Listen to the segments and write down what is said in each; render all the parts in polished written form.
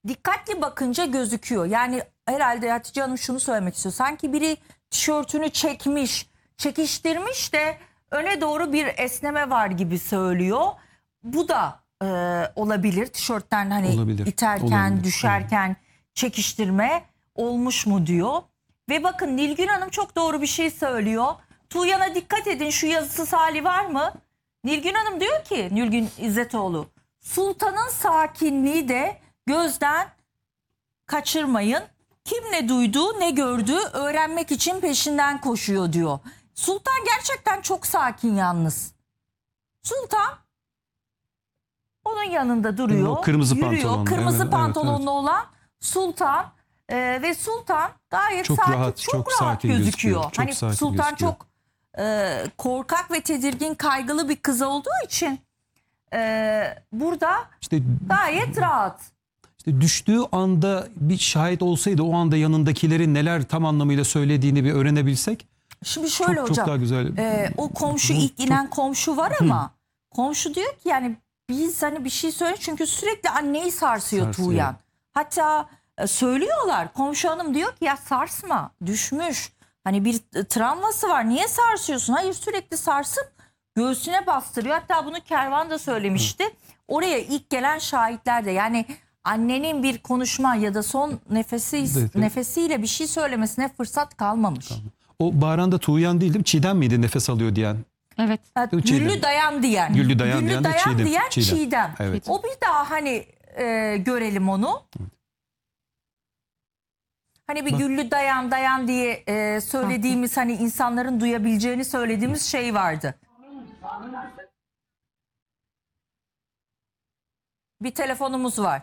dikkatli bakınca gözüküyor. Yani herhalde Hatice Hanım şunu söylemek istiyor. Sanki biri tişörtünü çekmiş, çekiştirmiş de öne doğru bir esneme var gibi söylüyor. Bu da olabilir. Tişörtten hani Olabilir, iterken, olabilir. düşerken çekiştirme olmuş mu diyor. Ve bakın Nilgün Hanım çok doğru bir şey söylüyor. Tuğyan'a dikkat edin, şu yazısız hali var mı? Nilgün Hanım diyor ki, Nilgün İzzetoğlu, sultanın sakinliği de gözden kaçırmayın. Kim ne duydu, ne gördü öğrenmek için peşinden koşuyor diyor. Sultan gerçekten çok sakin yalnız. Sultan onun yanında duruyor, O kırmızı yürüyor. pantolonlu, Kırmızı evet, pantolonlu evet. olan Sultan ve Sultan gayet Çok sakin, rahat, çok çok rahat sakin gözüküyor. gözüküyor. Çok Hani sakin Sultan gözüküyor. çok korkak ve tedirgin, kaygılı bir kız olduğu için burada İşte gayet rahat. düştüğü anda bir şahit olsaydı, o anda yanındakilerin neler tam anlamıyla söylediğini bir öğrenebilsek. Şimdi şöyle Çok hocam, daha güzel. o komşu, ilk inen komşu var ama komşu diyor ki yani biz hani bir şey söyle, çünkü sürekli anneyi sarsıyor Tuğyan. Hatta söylüyorlar, komşu hanım diyor ki ya sarsma, düşmüş. Hani bir travması var, niye sarsıyorsun? Hayır, sürekli sarsıp göğsüne bastırıyor. Hatta bunu Kervan da söylemişti. Oraya ilk gelen şahitler de, yani annenin bir konuşma ya da son nefesiyle bir şey söylemesine fırsat kalmamış. O bağıran da Tuğyan değil, değil mi? Çiğdem miydi nefes alıyor diyen? Evet. Güllü dayan diyen. Güllü dayan diyen de Çiğdem. Çiğdem. Evet. O bir daha hani görelim onu. Hani bir Güllü dayan diye söylediğimiz, hani insanların duyabileceğini söylediğimiz şey vardı. Bir telefonumuz var.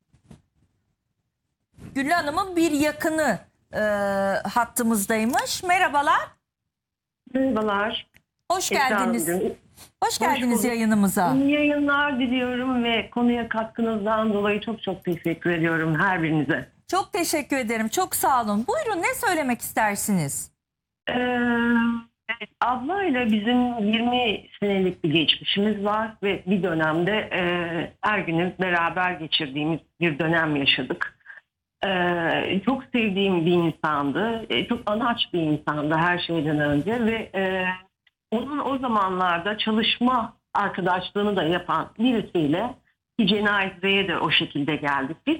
Güllü Hanım'ın bir yakını hattımızdaymış. Merhabalar. Merhabalar. Hoş geldiniz. Efendim. Hoş geldiniz bulduk. yayınımıza. İyi yayınlar diliyorum ve konuya katkınızdan dolayı çok çok teşekkür ediyorum her birinize. Çok teşekkür ederim. Çok sağ olun. Buyurun, ne söylemek istersiniz? Evet, ablayla bizim 20 senelik bir geçmişimiz var ve bir dönemde her günü beraber geçirdiğimiz bir dönem yaşadık. Çok sevdiğim bir insandı. Çok anaç bir insandı her şeyden önce ve onun o zamanlarda çalışma arkadaşlığını da yapan birisiyle bir cenazeye de o şekilde geldik biz.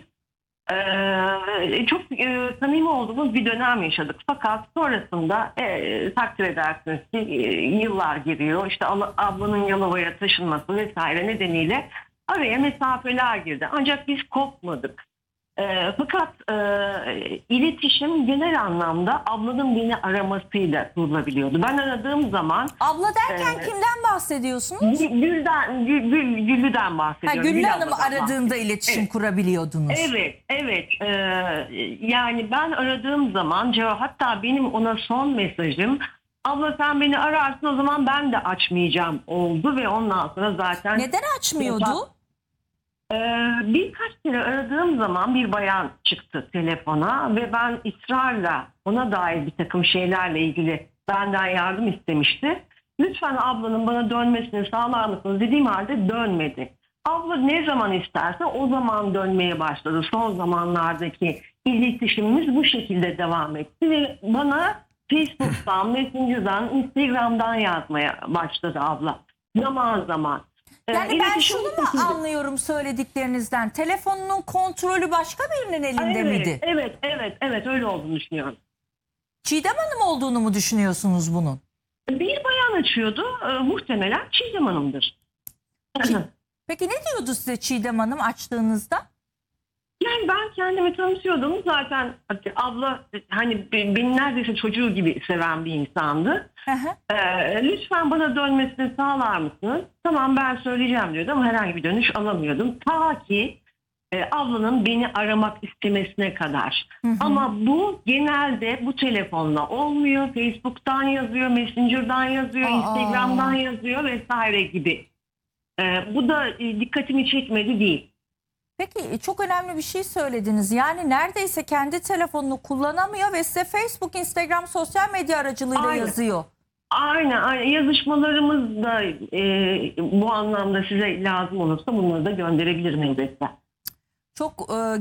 Çok samimi olduğumuz bir dönem yaşadık. Fakat sonrasında takdir edersiniz ki yıllar giriyor. İşte ablanın Yalova'ya taşınması vesaire nedeniyle araya mesafeler girdi. Ancak biz kopmadık. Fakat iletişim genel anlamda ablanın beni aramasıyla kurulabiliyordu. Ben aradığım zaman... Abla derken kimden bahsediyorsunuz? Güllü'den bahsediyorum. Güllü Hanım'ı aradığında iletişim kurabiliyordunuz. Evet. Yani ben aradığım zaman hatta benim ona son mesajım, abla sen beni ararsın o zaman ben de açmayacağım oldu ve ondan sonra zaten... Neden açmıyordu? Birkaç kere aradığım zaman bir bayan çıktı telefona ve ben ısrarla ona dair bir takım şeylerle ilgili benden yardım istemişti. Lütfen ablanın bana dönmesini sağlar mısınız dediğim halde dönmedi. Abla ne zaman isterse o zaman dönmeye başladı. Son zamanlardaki iletişimimiz bu şekilde devam etti ve bana Facebook'tan, Messenger'dan, Instagram'dan yazmaya başladı abla. Zaman zaman. Yani ben şunu mu anlıyorum söylediklerinizden? Telefonunun kontrolü başka birinin elinde miydi? Evet öyle olduğunu düşünüyorum. Çiğdem Hanım olduğunu mu düşünüyorsunuz bunun? Bir bayan açıyordu. Muhtemelen Çiğdem Hanım'dır. Peki ne diyordu size Çiğdem Hanım açtığınızda? Yani ben kendimi tanıtıyordum. Zaten abla hani beni neredeyse çocuğu gibi seven bir insandı. Lütfen bana dönmesini sağlar mısınız? Tamam ben söyleyeceğim diyordu ama herhangi bir dönüş alamıyordum. Ta ki ablanın beni aramak istemesine kadar. Ama bu genelde bu telefonla olmuyor. Facebook'tan yazıyor, Messenger'dan yazıyor, Instagram'dan yazıyor vesaire gibi. Bu da dikkatimi çekmedi değil. Peki çok önemli bir şey söylediniz. Yani neredeyse kendi telefonunu kullanamıyor ve size Facebook, Instagram, sosyal medya aracılığıyla yazıyor. Aynen. Yazışmalarımız da bu anlamda size lazım olursa bunları da gönderebilirim elbette. Çok